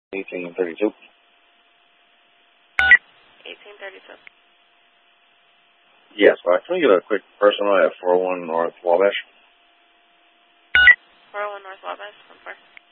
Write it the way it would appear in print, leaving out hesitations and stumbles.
1832. 1832. Yes, can we get a quick personal at 401 North Wabash? 401 North Wabash, 1-4.